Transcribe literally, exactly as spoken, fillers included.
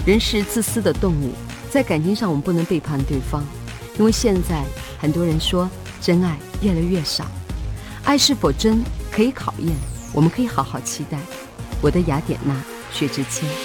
人是自私的动物，在感情上我们不能背叛对方，因为现在很多人说真爱越来越少，爱是否真可以考验，我们可以好好期待。我的雅典娜，薛之谦。